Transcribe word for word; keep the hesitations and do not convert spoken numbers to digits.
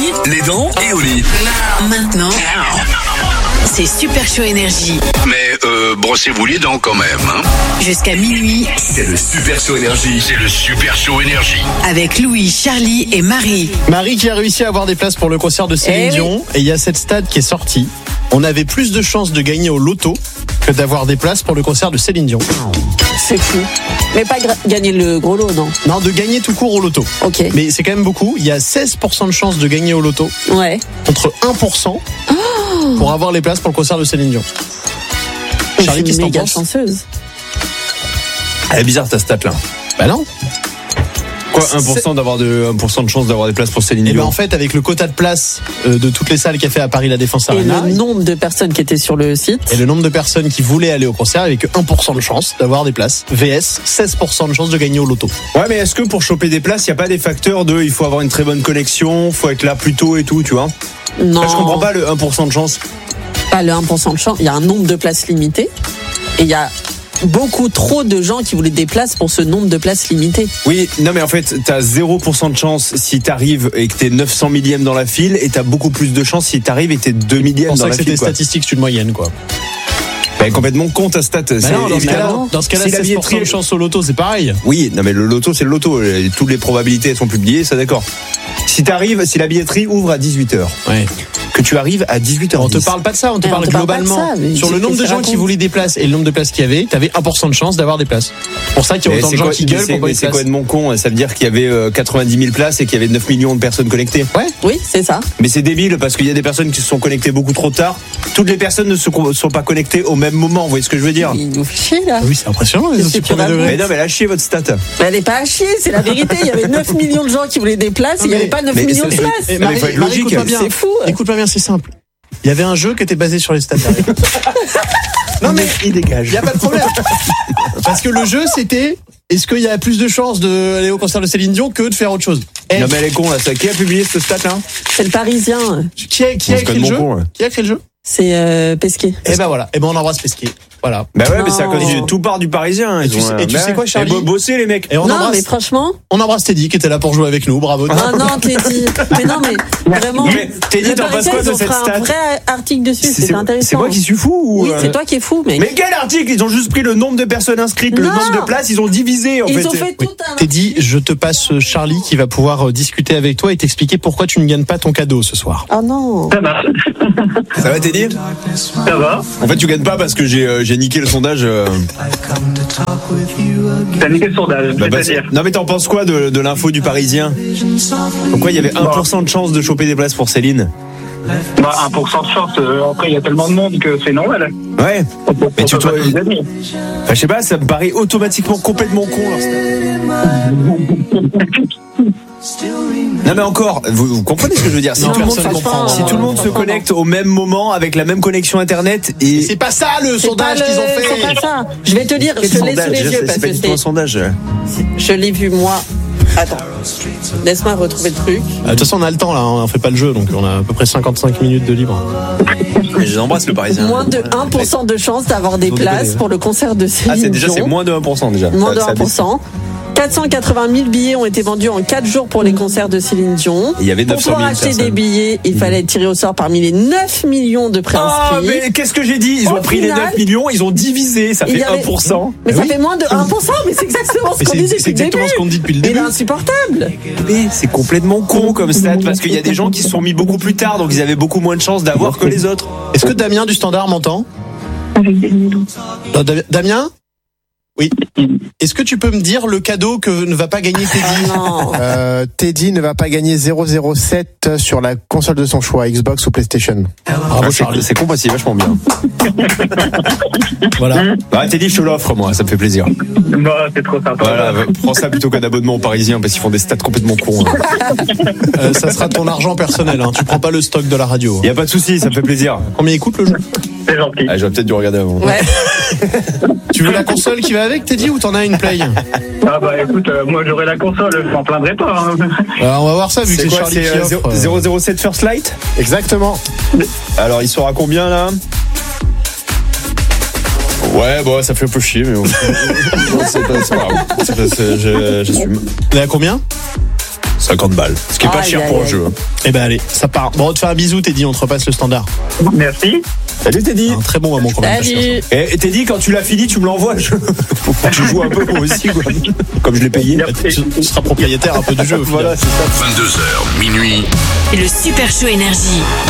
Charlie, les dents et au lit. Maintenant, c'est Super Show Énergie. Mais euh, brossez-vous les dents quand même, hein. Jusqu'à minuit, C'est le Super Show Énergie. C'est le Super Show Énergie. avec Louis, Charlie et Marie. Marie qui a réussi à avoir des places pour le concert de Céline Eh oui. Dion. Et il y a cette stat qui est sortie. On avait plus de chances de gagner au loto que d'avoir des places pour le concert de Céline Dion. C'est fou. Mais pas gra- gagner le gros lot, non. Non, de gagner tout court au loto. Ok. Mais c'est quand même beaucoup. Il y a seize pour cent de chances de gagner au loto Ouais. contre un pour cent pour avoir les places pour le concert de Céline Dion. Je Charlie, suis qu'est-ce que t'en méga penses? chanceuse. Elle est bizarre ta stat là. Bah non. Quoi, un pour cent d'avoir de un pour cent de chance d'avoir des places pour Céline Et ben Dion. en fait, avec le quota de places euh, de toutes les salles qu'a fait à Paris la Défense Et Arena le nombre de personnes qui étaient sur le site. et le nombre de personnes qui voulaient aller au concert, avec un pour cent de chance d'avoir des places. V S, seize pour cent de chance de gagner au loto. Ouais, mais est-ce que pour choper des places, il y a pas des facteurs de il faut avoir une très bonne connexion, faut être là plus tôt et tout, tu vois? Non. Là, je comprends pas le un pour cent de chance. Pas le un pour cent de chance. Il y a un nombre de places limité. Et il y a beaucoup trop de gens qui voulaient des places pour ce nombre de places limitées. Oui, non mais en fait, t'as zéro pour cent de chance si t'arrives et que t'es neuf cents millième dans la file, et t'as beaucoup plus de chance si t'arrives et que t'es deux C'est millième pour dans ça la que c'était file, quoi. statistique, c'est une moyenne, quoi. Bah, complètement con ta stat. C'est Bah non, dans ce cas-là, évidemment- dans ce cas-là, si la seize pour cent de billetterie- chance au loto, c'est pareil. Oui, non mais le loto c'est le loto, Et toutes les probabilités elles sont publiées, ça d'accord. Si t'arrives, si la billetterie ouvre à dix-huit heures, Ouais. que tu arrives à dix-huit heures On te dix. parle pas de ça, on te Eh, on parle te parle pas de globalement. ça, mais Sur le qu'est-ce nombre de que ça gens qui raconte voulaient des places et le nombre de places qu'il y avait, t'avais un pour cent de chance d'avoir des places. C'est pour ça qu'il y a Mais autant de c'est gens quoi- qui mais gueulent c'est- pour pas mais une c'est place. complètement con, ça veut dire qu'il y avait euh, quatre-vingt-dix mille places et qu'il y avait neuf millions de personnes connectées. Ouais. Oui, c'est ça. Mais c'est débile parce qu'il y a des personnes qui se sont connectées beaucoup trop tard. Toutes les personnes ne se co- sont pas connectées au même moment, vous voyez ce que je veux dire? Il nous fait chier, là. Oui, c'est impressionnant, les Qu'est-ce autres que tu premier racontes degré. Mais non, mais lâchez votre stat. Mais elle n'est pas à chier, c'est la vérité. Il y avait neuf millions de gens qui voulaient des places et il n'y Mais- avait pas neuf mais millions de c'est- places. Eh, mais Marie, faut être Marie, logique. écoute-moi bien. C'est fou. Écoute-moi bien, c'est simple. Il y avait un jeu qui était basé sur les stats. Non mais il dégage. il y a pas de problème. Parce que le jeu c'était est-ce qu'il y a plus de chances d'aller au concert de Céline Dion que de faire autre chose. Eh, Non mais elle est con là, ça. Qui a publié cette stat là? C'est le Parisien. qui a, qui a On se écrit connaît le jeu mon con, ouais. Qui a écrit le jeu C'est euh, Pesquet. Eh ben voilà. Eh ben on embrasse Pesquet. Voilà. Bah ouais, mais c'est à cause Non. du tout part du Parisien. Et Ils tu ont, sais- euh, et tu bah sais ouais. quoi, Charlie Eh, bo- bossez les mecs. Et on non, embrasse mais franchement. on embrasse Teddy qui était là pour jouer avec nous. Bravo. Ah non, Teddy. Mais non, mais vraiment. Mais Teddy, le t'en penses Parisien, quoi ils de ont cette fait stat? un vrai article dessus, C'est- c'est intéressant. C'est moi qui suis fou ou Oui, euh, c'est toi qui es fou, mec. Mais quel article? Ils ont juste pris le nombre de personnes inscrites, le Non. nombre de places, ils ont divisé en Ils fait. ont fait Oui. tout un. Teddy, je te passe Charlie qui va pouvoir euh, discuter avec toi et t'expliquer pourquoi tu ne gagnes pas ton cadeau ce soir. Oh non. Ça marche. Ça va Teddy? Ça va. En fait tu gagnes pas parce que j'ai euh, j'ai niqué le sondage. euh, T'as niqué le sondage, bah, bah, c'est-à-dire. non mais t'en penses quoi de, de l'info du Parisien? Pourquoi il y avait un pour cent de chance de choper des places pour Céline? Bah, un pour cent de chance. euh, Après, il y a tellement de monde que c'est normal. Ouais. On peut- Mais on tu peut pas dois- tout gagner. Enfin, je sais pas, ça me paraît automatiquement complètement con. leur stat. Non mais encore, vous, vous comprenez ce que je veux dire? Si Non, tout le monde, personne si comprend. tout le monde se connecte au même moment avec la même connexion internet et C'est pas ça le C'est sondage pas qu'ils ont le- fait. C'est pas ça. Je vais te dire, je te l'ai sous les yeux c'est parce pas que du tout un c'est. sondage. Je l'ai vu moi. Attends. Laisse-moi retrouver le truc. Ah, De toute façon, on a le temps là, on fait pas le jeu, donc on a à peu près cinquante-cinq minutes de libre. Mais je les embrasse le Parisien. Moins de un pour cent de chance d'avoir des Ils ont places déconné. pour le concert de Céline Ah c'est déjà c'est Dion. moins de un pour cent déjà. Moins de Ça- ça un pour cent. quatre cent quatre-vingt mille billets ont été vendus en quatre jours pour les concerts de Céline Dion. Et il y avait Pour neuf cent mille pouvoir acheter personnes. des billets, il fallait être tiré au sort parmi les neuf millions de Ah préinscrits. mais qu'est-ce que j'ai dit? Ils Au ont pris final, les neuf millions, ils ont divisé, ça il y fait avait- un pour cent. Mais ça Oui. fait moins de un pour cent, mais c'est exactement ce Mais qu'on c'est disait c'est depuis le exactement début. ce qu'on dit depuis le Il est début. insupportable. Mais c'est complètement con comme stat parce qu'il y a des gens qui se sont mis beaucoup plus tard donc ils avaient beaucoup moins de chances d'avoir que les autres. Est-ce que Damien du Standard m'entend? Non, Damien- Damien? Oui. Est-ce que tu peux me dire le cadeau que ne va pas gagner Teddy? Ah non. Euh, Teddy ne va pas gagner zéro zéro sept sur la console de son choix, Xbox ou PlayStation. Bravo Ah, Charlie. c'est c'est con parce que c'est vachement bien. Voilà. Bah t'es dit je te l'offre moi, ça me fait plaisir. Bah, c'est trop sympa. Voilà, prends ça plutôt qu'un abonnement aux Parisiens parce qu'ils font des stats complètement cons. hein. Euh, ça sera ton argent personnel, hein. Tu prends pas le stock de la radio. Y a pas de souci, ça me fait plaisir. Combien il coûte le jeu? C'est gentil. Ah, j'aurais peut-être dû regarder avant. Ouais. Tu veux la console qui va avec Teddy ou t'en as une Play? Ah bah écoute, euh, moi j'aurai la console, je m'en plaindrai pas. Hein. Alors, on va voir ça vu que C'est c'est quoi, Charlie c'est qui euh, offre. euh. zéro zéro sept First Light? Exactement. Alors il sera combien là? Ouais, bon, ça fait un peu chier, mais bon. Bon, c'est pas, c'est pas grave. C'est pas- c'est- je- J'assume. Il est à combien? cinquante balles. Ce qui est pas Aïe, cher aïe, pour un aïe. jeu. Eh ben allez, ça part. Bon, on te fait un bisou, Teddy, on te repasse le standard. Merci. Salut Teddy. Un très bon moment quand même. Salut. Et Teddy, quand tu l'as fini, tu me l'envoies. Je... Faut que tu joues un peu moi aussi, quoi. Comme je l'ai payé. Tu, tu seras propriétaire un peu du jeu. Au final. Voilà, c'est ça. vingt-deux heures, minuit. Le Super Show Énergie.